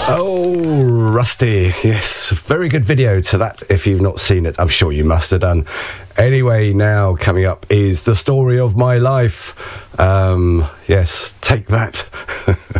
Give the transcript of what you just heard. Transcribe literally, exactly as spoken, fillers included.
Oh, Rusty. Yes, very good video to that if you've not seen it. I'm sure you must have done. Anyway, now coming up is the story of my life. Um, yes, take that.